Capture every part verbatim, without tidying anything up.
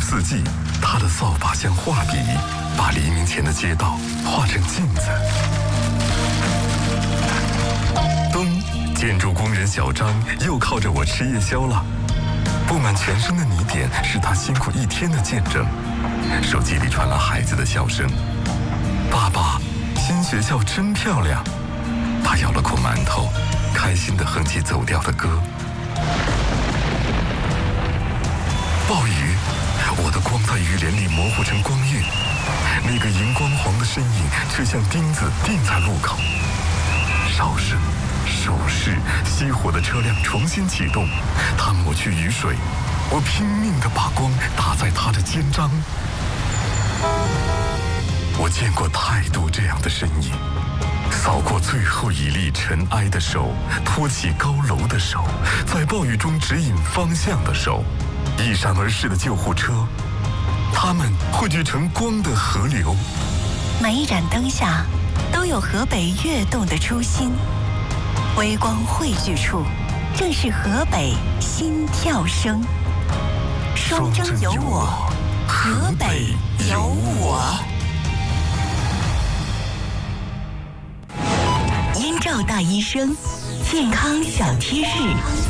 四季，他的扫把像画笔，把黎明前的街道画成镜子。冬，建筑工人小张又靠着我吃夜宵了。布满全身的泥点是他辛苦一天的见证。手机里传来孩子的笑声：“爸爸，新学校真漂亮。”他咬了口馒头，开心地哼起走调的歌。暴雨，我的光在雨帘里模糊成光晕，那个荧光黄的身影却像钉子钉在路口。哨声、手势，熄火的车辆重新启动，他抹去雨水，我拼命地把光打在他的肩章。我见过太多这样的身影，扫过最后一粒尘埃的手，托起高楼的手，在暴雨中指引方向的手，一闪而逝的救护车，它们汇聚成光的河流。 每一盏灯下都有河北跃动的初心，微光汇聚处正是河北心跳声。双征有我，河北有我。燕赵大医生，健康小贴士。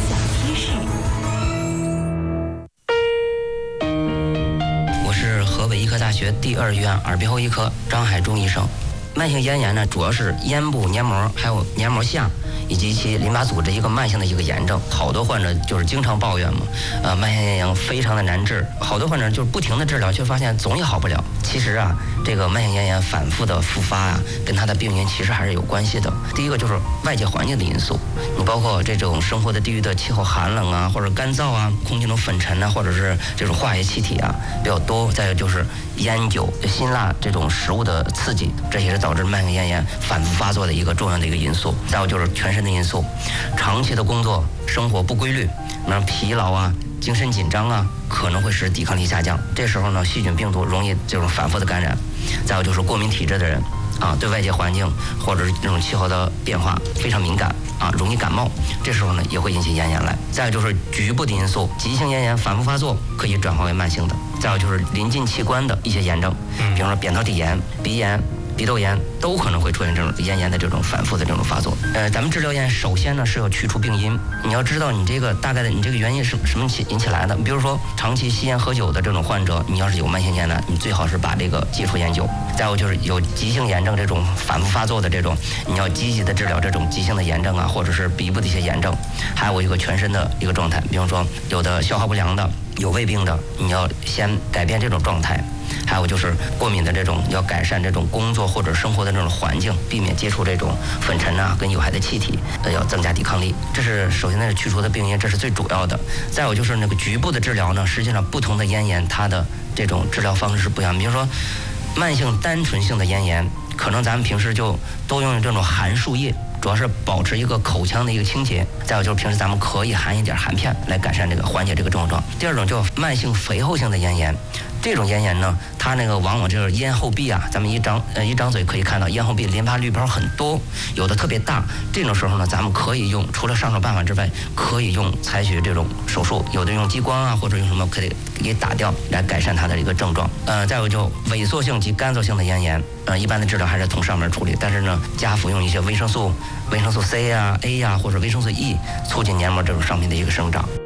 我是河北医科大学第二医院耳鼻喉医科张海忠医生。慢性咽炎呢，主要是咽部黏膜还有黏膜下以及其淋巴组织一个慢性的一个炎症。好多患者就是经常抱怨嘛，呃，慢性咽炎非常的难治，好多患者就是不停的治疗，却发现总也好不了。其实啊，这个慢性咽炎反复的复发啊，跟它的病因其实还是有关系的。第一个就是外界环境的因素，你包括这种生活的地域的气候寒冷啊，或者干燥啊，空气中粉尘啊，或者是这种化学气体啊比较多。再有就是烟酒、辛辣这种食物的刺激，这也是导致慢性咽炎反复发作的一个重要的一个因素。再有就是全身的因素，长期的工作生活不规律，那疲劳啊、精神紧张啊，可能会使抵抗力下降。这时候呢，细菌病毒容易这种反复的感染。再有就是过敏体质的人啊，对外界环境或者是这种气候的变化非常敏感啊，容易感冒，这时候呢也会引起咽炎来。再有就是局部的因素，急性咽炎反复发作可以转化为慢性的。再有就是临近器官的一些炎症，比如说扁桃体炎、鼻炎、鼻窦炎都可能会出现这种咽炎的这种反复的这种发作。呃，咱们治疗咽，首先呢是要去除病因，你要知道你这个大概的你这个原因是什么引起来的。比如说长期吸烟喝酒的这种患者，你要是有慢性咽炎，你最好是把这个戒除烟酒。再有就是有急性炎症这种反复发作的这种，你要积极的治疗这种急性的炎症啊，或者是鼻部的一些炎症。还有一个全身的一个状态，比方说有的消化不良的，有胃病的，你要先改变这种状态。还有就是过敏的这种，要改善这种工作或者生活的这种环境，避免接触这种粉尘啊跟有害的气体，呃，要增加抵抗力。这是首先呢去除的病因，这是最主要的。再有就是那个局部的治疗呢，实际上不同的咽炎它的这种治疗方式是不一样。比如说慢性单纯性的咽炎，可能咱们平时就都用这种含漱液，主要是保持一个口腔的一个清洁。再有就是平时咱们可以含一点含片来改善这个缓解这个症状。第二种叫慢性肥厚性的咽炎，这种咽炎呢，它那个往往就是咽后壁啊，咱们一张呃一张嘴可以看到咽后壁淋巴滤泡很多，有的特别大。这种时候呢，咱们可以用除了上手办法之外，可以用采取这种手术，有的用激光啊，或者用什么可以给打掉来改善它的一个症状。呃，再有就萎缩性及干燥性的咽炎，呃，一般的治疗还是从上面处理，但是呢，加服用一些维生素、维生素 C 啊、A 呀、啊，或者维生素 E， 促进黏膜这种上皮的一个生长。